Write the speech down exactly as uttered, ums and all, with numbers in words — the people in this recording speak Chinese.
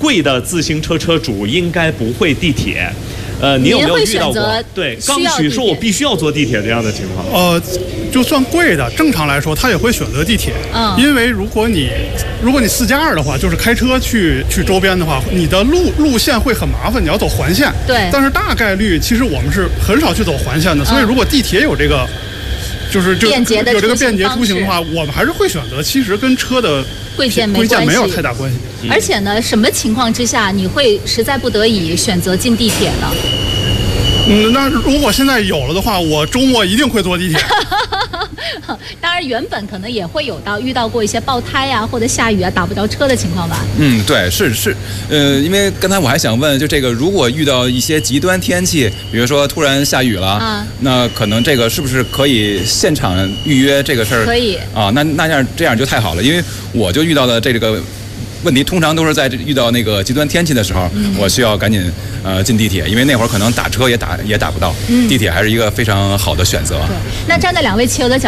贵的自行车车主应该不会地铁。呃，你有没有遇到过？对，刚需说我必须要坐地铁这样的情况？ 呃，就算贵的，正常来说他也会选择地铁。嗯，因为如果你如果你四加二的话，就是开车去去周边的话，你的路路线会很麻烦，你要走环线。 对。 但是大概率其实我们是很少去走环线的，所以如果地铁有这个。就是就有这个便捷出行的话，我们还是会选择，其实跟车的贵贱没贵贱没有太大关系。 嗯、而且呢，什么情况之下你会实在不得已选择进地铁呢？ 嗯，那如果现在有了的话，我周末一定会坐地铁。 当然，原本可能也会有到遇到过一些爆胎啊，或者下雨啊打不着车的情况吧。 嗯，对，是是，呃，因为刚才我还想问，就这个，如果遇到一些极端天气，比如说突然下雨了，啊、那可能这个是不是可以现场预约这个事儿？ 可以啊，那那样这样就太好了，因为我就遇到的这个。问题通常都是在遇到那个极端天气的时候，嗯、我需要赶紧呃进地铁，因为那会儿可能打车也打也打不到，嗯、地铁还是一个非常好的选择。 对，那站在两位骑友的角